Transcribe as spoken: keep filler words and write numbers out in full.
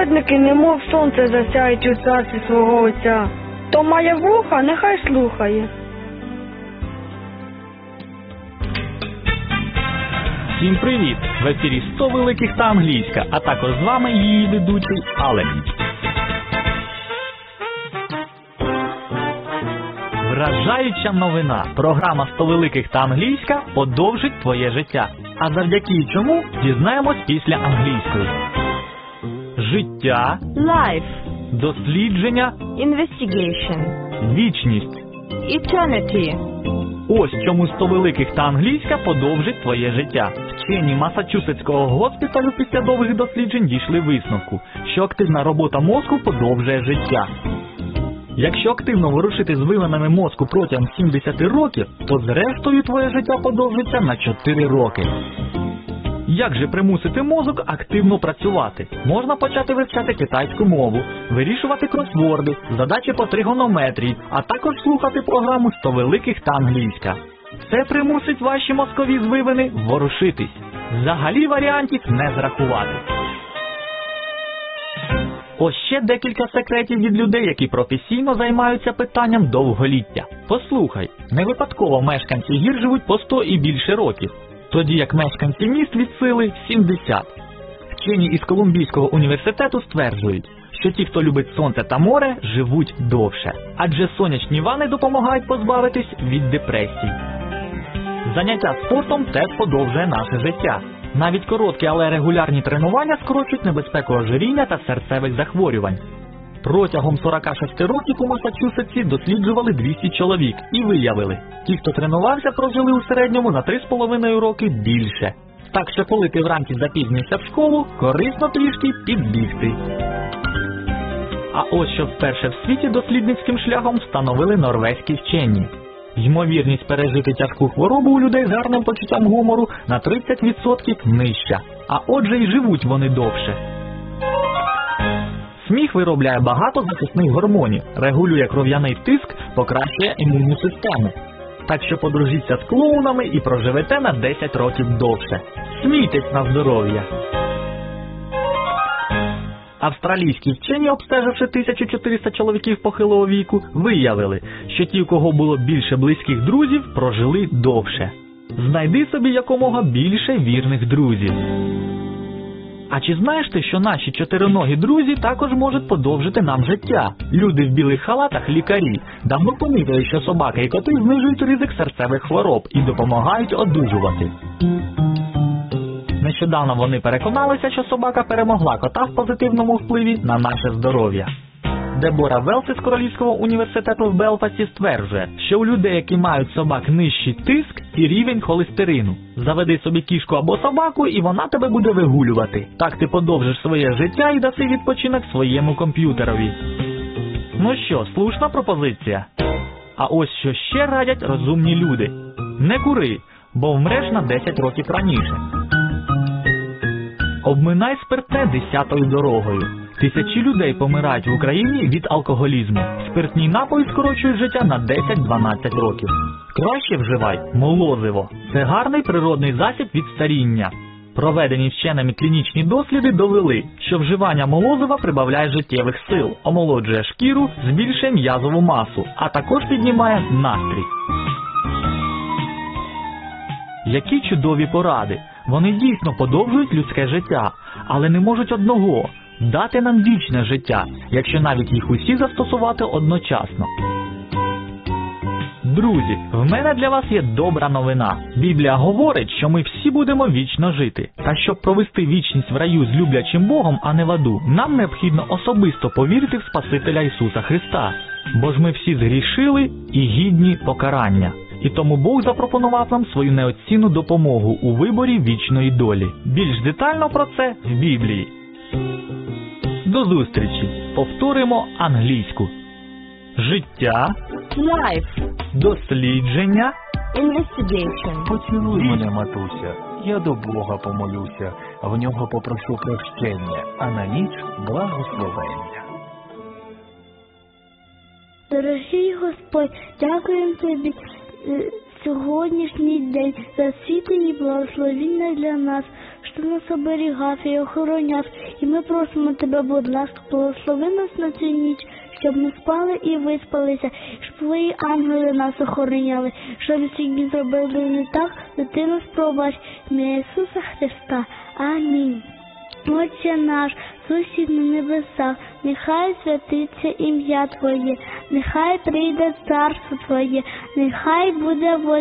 Праведники, немов сонце, засяють у царстві свого Отця. Хто має вуха, нехай слухає. Всім привіт! В ефірі сто великих та англійська, а також з вами її ведучий Алекс. Вражаюча новина! Програма сто великих та англійська подовжить твоє життя. А завдяки чому дізнаємось після англійської. Життя, Life, дослідження, investigation, вічність. eternity. Ось чому сто великих та англійська подовжить твоє життя. Вчені Масачусетського госпіталю після довгих досліджень дійшли висновку, що активна робота мозку подовжує життя. Якщо активно ворушити звивинами мозку протягом сімдесят років, то зрештою твоє життя подовжиться на чотири роки. Як же примусити мозок активно працювати? Можна почати вивчати китайську мову, вирішувати кросворди, задачі по тригонометрії, а також слухати програму сто великих та англійська. Це примусить ваші мозкові звивини ворушитись. Взагалі варіантів не зрахувати. Ось ще декілька секретів від людей, які професійно займаються питанням довголіття. Послухай, не випадково мешканці гір живуть по сто і більше років, тоді як мешканці міст від сили сімдесят. Вчені із Колумбійського університету стверджують, що ті, хто любить сонце та море, живуть довше, адже сонячні ванни допомагають позбавитись від депресій. Заняття спортом теж подовжує наше життя. Навіть короткі, але регулярні тренування скорочують небезпеку ожиріння та серцевих захворювань. Протягом сорок шість років у Масачусетсі досліджували двісті чоловік і виявили, ті, хто тренувався, прожили у середньому на три з половиною роки більше. Так що коли ти вранці запізнюєшся в школу, корисно трішки підбігти. А ось що вперше в світі дослідницьким шляхом встановили норвезькі вчені. Ймовірність пережити тяжку хворобу у людей з гарним почуттям гумору на тридцять відсотків нижча. А отже й живуть вони довше. Сміх виробляє багато захисних гормонів, регулює кров'яний тиск, покращує імунну систему. Так що подружіться з клоунами і проживете на десять років довше. Смійтесь на здоров'я! Австралійські вчені, обстеживши тисячу чотириста чоловіків похилого віку, виявили, що ті, у кого було більше близьких друзів, прожили довше. Знайди собі якомога більше вірних друзів. А чи знаєш ти, що наші чотириногі друзі також можуть подовжити нам життя? Люди в білих халатах – лікарі. Давно помітили, що собаки і коти знижують ризик серцевих хвороб і допомагають одужувати. Нещодавно вони переконалися, що собака перемогла кота в позитивному впливі на наше здоров'я. Дебора Велс із Королівського університету в Белфасті стверджує, що у людей, які мають собак, нижчий тиск і рівень холестерину. Заведи собі кішку або собаку, і вона тебе буде вигулювати. Так ти подовжиш своє життя і даси відпочинок своєму комп'ютерові. Ну що, слушна пропозиція? А ось що ще радять розумні люди. Не кури, бо вмреш на десять років раніше. Обминай спиртне десятою дорогою. Тисячі людей помирають в Україні від алкоголізму. Спиртні напої скорочують життя на десять-дванадцять років. Краще вживай молозиво. Це гарний природний засіб від старіння. Проведені вченими клінічні досліди довели, що вживання молозива прибавляє життєвих сил, омолоджує шкіру, збільшує м'язову масу, а також піднімає настрій. Які чудові поради! Вони дійсно подовжують людське життя, але не можуть одного – дати нам вічне життя, якщо навіть їх усі застосувати одночасно. Друзі, в мене для вас є добра новина. Біблія говорить, що ми всі будемо вічно жити. Та щоб провести вічність в раю з люблячим Богом, а не в аду, нам необхідно особисто повірити в Спасителя Ісуса Христа. Бо ж ми всі згрішили і гідні покарання. І тому Бог запропонував нам свою неоцінну допомогу у виборі вічної долі. Більш детально про це в Біблії. До зустрічі! Повторимо англійську. Життя. Life. Дослідження. Investigation. Поцілуй мене, матуся, я до Бога помолюся, в нього попрошу прощення, а на ніч благословення. Дорогий Господь, дякуємо Тобі сьогоднішній день за світло і благословіння для нас, ти нас оберігав і охороняв. І ми просимо тебе, будь ласка, благослови нас на цю ніч, щоб ми спали і виспалися, щоб твої ангели нас охороняли, щоб ми сьогодні зробили не так, то ти нас пробач. Ім'я Ісуса Христа. Амінь. Отче наш, сущий на небесах, нехай святиться ім'я Твоє, нехай прийде царство Твоє, нехай буде воля